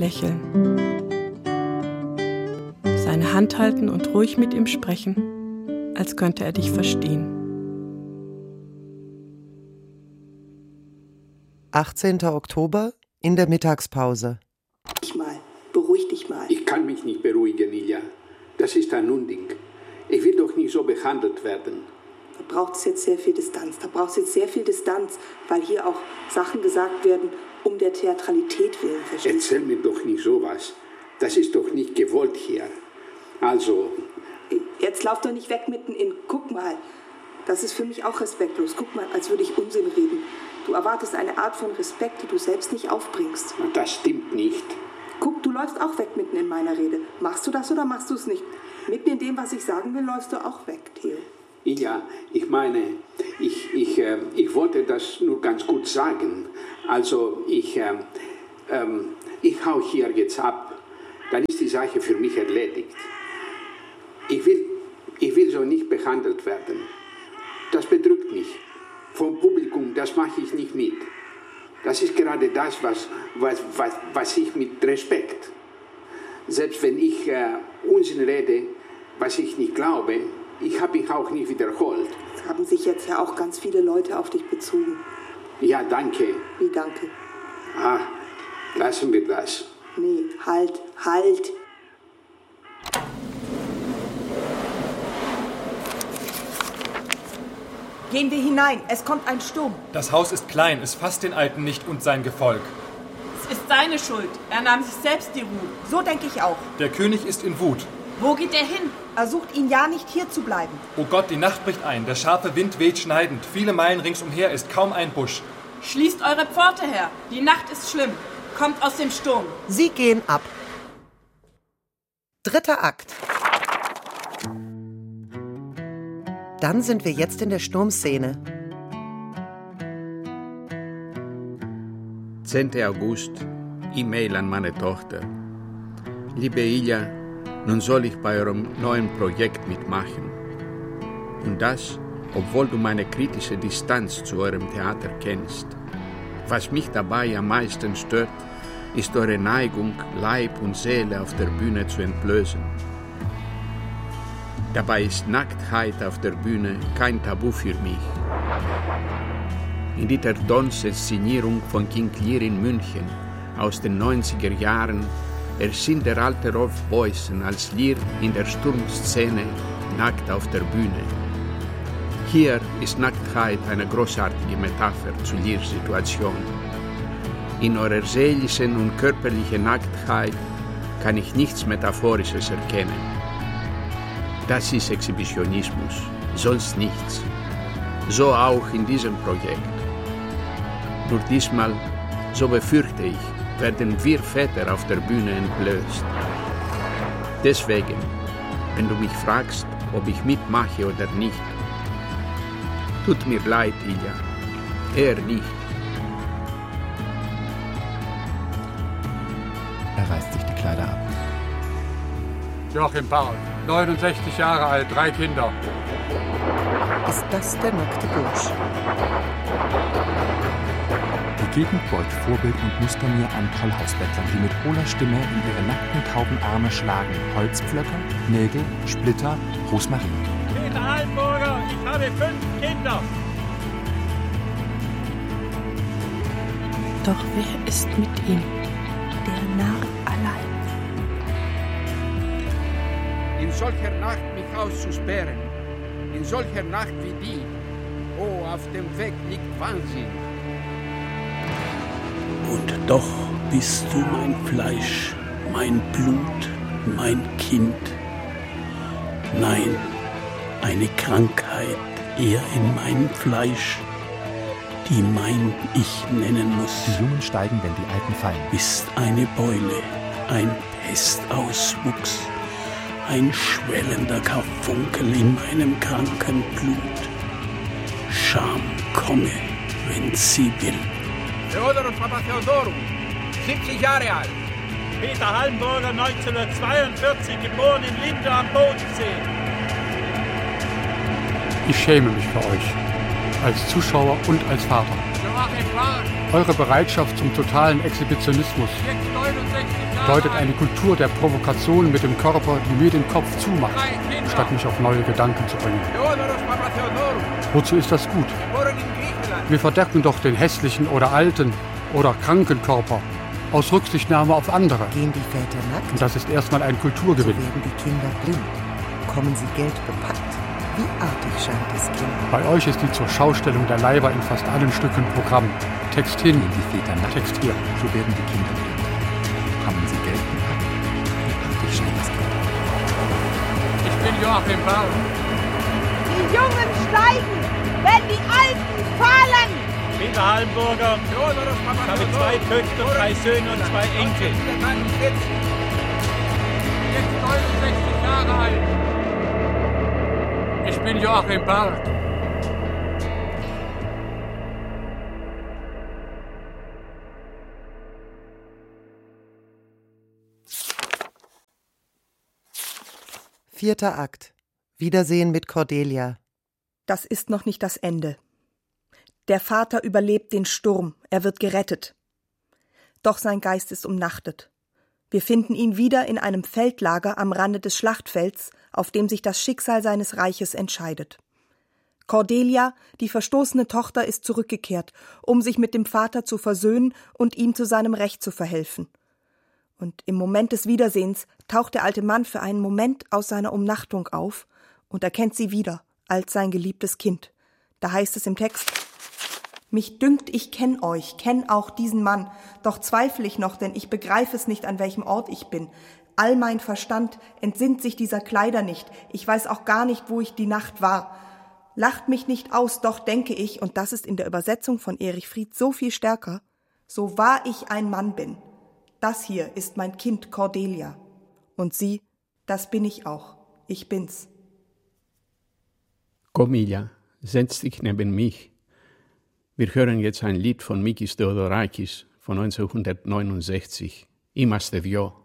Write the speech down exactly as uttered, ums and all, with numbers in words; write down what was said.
lächeln. Seine Hand halten und ruhig mit ihm sprechen, als könnte er dich verstehen. achtzehnter Oktober in der Mittagspause. Ich mal, beruhig dich mal. Ich kann mich nicht beruhigen, Ilja. Das ist ein Unding. Ich will doch nicht so behandelt werden. Da braucht es jetzt sehr viel Distanz. Da braucht es jetzt sehr viel Distanz, weil hier auch Sachen gesagt werden, um der Theatralität willen. Verstehst? Erzähl mir doch nicht sowas. Das ist doch nicht gewollt hier. Also... Jetzt lauf doch nicht weg mitten in... Guck mal, das ist für mich auch respektlos. Guck mal, als würde ich Unsinn reden. Du erwartest eine Art von Respekt, die du selbst nicht aufbringst. Das stimmt nicht. Guck, du läufst auch weg mitten in meiner Rede. Machst du das oder machst du es nicht? Mitten in dem, was ich sagen will, läufst du auch weg, Theo. Ja, ich meine, ich, ich, äh, ich wollte das nur ganz gut sagen. Also, ich, äh, ähm, ich hau hier jetzt ab. Dann ist die Sache für mich erledigt. Ich will, ich will so nicht behandelt werden. Das bedrückt mich. Vom Publikum, das mache ich nicht mit. Das ist gerade das, was, was, was, was ich mit Respekt. Selbst wenn ich äh, Unsinn rede, was ich nicht glaube, ich habe mich auch nicht wiederholt. Es haben sich jetzt ja auch ganz viele Leute auf dich bezogen. Ja, danke. Wie danke? Ah, lassen wir das. Nee, halt, halt. Gehen wir hinein, es kommt ein Sturm. Das Haus ist klein, es fasst den Alten nicht und sein Gefolg. Es ist seine Schuld, er nahm sich selbst die Ruhe. So denke ich auch. Der König ist in Wut. Wo geht er hin? Er sucht ihn ja nicht, hier zu bleiben. Oh Gott, die Nacht bricht ein, der scharfe Wind weht schneidend, viele Meilen ringsumher ist kaum ein Busch. Schließt eure Pforte her, die Nacht ist schlimm. Kommt aus dem Sturm. Sie gehen ab. Dritter Akt. Dann sind wir jetzt in der Sturmszene. zehnter August, E-Mail an meine Tochter. Liebe Ilja, nun soll ich bei eurem neuen Projekt mitmachen. Und das, obwohl du meine kritische Distanz zu eurem Theater kennst. Was mich dabei am meisten stört, ist eure Neigung, Leib und Seele auf der Bühne zu entblößen. Dabei ist Nacktheit auf der Bühne kein Tabu für mich. In Dieter Dons Inszenierung von King Lear in München aus den neunziger Jahren erschien der alte Rolf Boysen als Lear in der Sturmszene nackt auf der Bühne. Hier ist Nacktheit eine großartige Metapher zu Lears Situation. In eurer seelischen und körperlichen Nacktheit kann ich nichts Metaphorisches erkennen. Das ist Exhibitionismus, sonst nichts. So auch in diesem Projekt. Nur diesmal, so befürchte ich, werden wir Väter auf der Bühne entblößt. Deswegen, wenn du mich fragst, ob ich mitmache oder nicht, tut mir leid, Ilja, er nicht. Er reißt sich die Kleider ab. Joachim Paul, neunundsechzig Jahre alt, drei Kinder. Ist das der nackte Bursch? Die Gegend beugt Vorbild und Muster mir an Tollhausbettlern, die mit hohler Stimme in ihre nackten, tauben Arme schlagen. Holzpflöcker, Nägel, Splitter, Rosmarin. Peter Altenburger, ich habe fünf Kinder. Doch wer ist mit ihm? Der Narr allein. In solcher Nacht mich auszusperren, in solcher Nacht wie die, oh, auf dem Weg liegt Wahnsinn. Und doch bist du mein Fleisch, mein Blut, mein Kind. Nein, eine Krankheit eher in meinem Fleisch, die mein Ich nennen muss. Die Blumen steigen, wenn die Alten fallen. Bist eine Beule, ein Pestauswuchs, ein schwellender Karfunkel in meinem kranken Blut. Scham komme, wenn sie will. Theodorus Papatheodorus, siebzig Jahre alt. Peter Hallenburger, neunzehnhundertzweiundvierzig, geboren in Linde am Bodensee. Ich schäme mich für euch, als Zuschauer und als Vater. Joachim Bahn, Eure Bereitschaft zum totalen Exhibitionismus deutet eine Kultur der Provokation mit dem Körper, die mir den Kopf zumacht, statt mich auf neue Gedanken zu bringen. Wozu ist das gut? Wir verdecken doch den hässlichen oder alten oder kranken Körper aus Rücksichtnahme auf andere. Gehen die Väter nackt? Und das ist erstmal ein Kulturgewinn. So werden die Kinder blind. Kommen sie Geld bepackt. Wie artig scheint es Kind. Bei euch ist die zur Schaustellung der Leiber in fast allen Stücken Programm. Text hin, die Väter nackt. Text hier. So werden die Kinder blind. Haben sie Geld bepackt. Wie artig scheint es Kind. Ich bin Joachim Barr. Die Jungen steigen, wenn die Alten fallen. Peter Hallenburger, ich habe zwei Töchter, drei Söhne und zwei Enkel. Jetzt neunundsechzig Jahre alt. Ich bin Joachim Barth. Vierter Akt. Wiedersehen mit Cordelia. Das ist noch nicht das Ende. Der Vater überlebt den Sturm, er wird gerettet. Doch sein Geist ist umnachtet. Wir finden ihn wieder in einem Feldlager am Rande des Schlachtfelds, auf dem sich das Schicksal seines Reiches entscheidet. Cordelia, die verstoßene Tochter, ist zurückgekehrt, um sich mit dem Vater zu versöhnen und ihm zu seinem Recht zu verhelfen. Und im Moment des Wiedersehens taucht der alte Mann für einen Moment aus seiner Umnachtung auf und erkennt sie wieder als sein geliebtes Kind. Da heißt es im Text: Mich dünkt, ich kenn euch, kenn auch diesen Mann, doch zweifle ich noch, denn ich begreife es nicht, an welchem Ort ich bin. All mein Verstand entsinnt sich dieser Kleider nicht, ich weiß auch gar nicht, wo ich die Nacht war. Lacht mich nicht aus, doch denke ich, und das ist in der Übersetzung von Erich Fried so viel stärker, so wahr ich ein Mann bin. Das hier ist mein Kind Cordelia. Und sie, das bin ich auch. Ich bin's. Komilja, setz dich neben mich. Wir hören jetzt ein Lied von Mikis Theodorakis von neunzehnhundertneunundsechzig, Είμαστε δυο.